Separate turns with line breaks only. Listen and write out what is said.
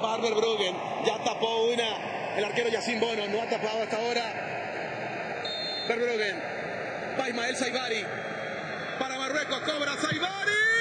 tapar Verbruggen. Ya tapó una el arquero Yacine Bono. No ha tapado hasta ahora Verbruggen. Va Ismael Saibari. Para Marruecos. Cobra Saibari.